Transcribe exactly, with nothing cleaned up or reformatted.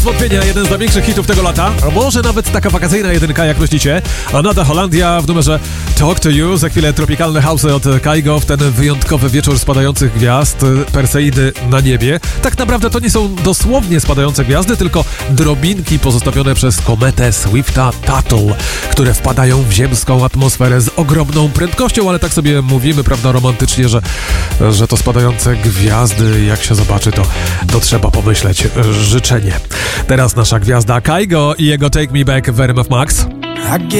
Wątpienia, jeden z największych hitów tego lata, a może nawet taka wakacyjna jedynka, jak myślicie. Anada Holandia w numerze Talk to You, za chwilę tropikalne house od Kygo w ten wyjątkowy wieczór spadających gwiazd, Perseidy na niebie. Tak naprawdę to nie są dosłownie spadające gwiazdy, tylko drobinki pozostawione przez kometę Swifta Tuttle, które wpadają w ziemską atmosferę z ogromną prędkością, ale tak sobie mówimy, prawda, romantycznie, że, że to spadające gwiazdy, jak się zobaczy, to, to trzeba pomyśleć życzenie. Teraz nasza gwiazda Kygo i jego Take Me Back w R M F Max.